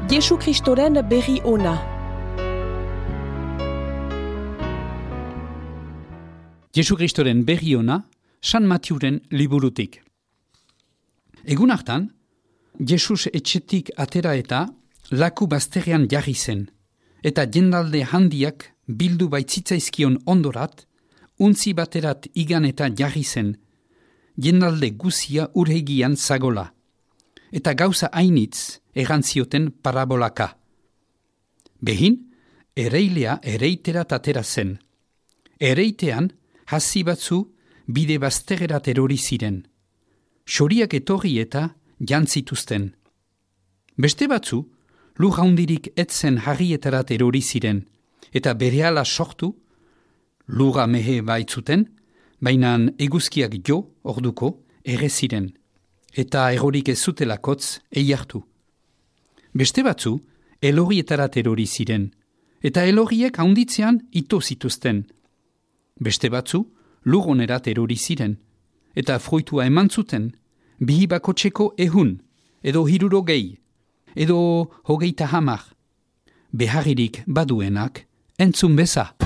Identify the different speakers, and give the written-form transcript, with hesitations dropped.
Speaker 1: Jesu Kristoren berri ona.
Speaker 2: Jesu Kristoren berri ona, San Matiuren liburutik. Egun hartan, Jesus etxetik atera eta laku bazterrean jarri zen, eta jendalde handiak bildu baitzitzaizkion ondorat, untzi baterat igan eta jarri zen, jendalde guzia urhegian zagola, eta gauza hainitz erantzioten parabolaka. Behin, ereilea ereiterat atera zen. Ereitean, hasi batzu bide bazterrerat erori ziren. Xoriak etorri eta jantzituzten. Beste batzu, lur haundirik etzen harrietarat erori ziren, eta berehala sortu, lura mehe baitzuten, baina eguzkiak jo orduko ere ziren, eta erorik ez zutelakotz eiartu. Beste batzu, elorrietarat erori ziren, eta elorriek haunditzean ito zituzten. Beste batzu, lur onerat erori ziren, eta fruitua eman zuten, bihibakotxeko 100, edo 60, edo 30, beharririk baduenak entzun beza.